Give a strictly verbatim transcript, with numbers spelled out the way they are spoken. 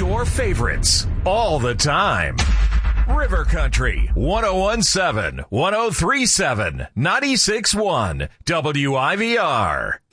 Your favorites all the time. River Country, one oh one seven, one oh three seven, ninety-six point one, W I V R.